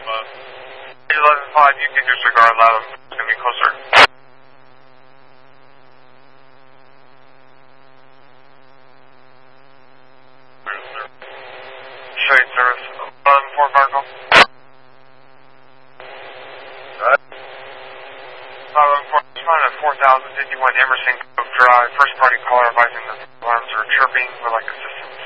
11-5, you can disregard loud. It's going to be closer. Shade service. 11-4, Fargo. 11-4, respond at 4051 Emerson Cove Drive. First party caller advising that the alarms are chirping. Would like assistance.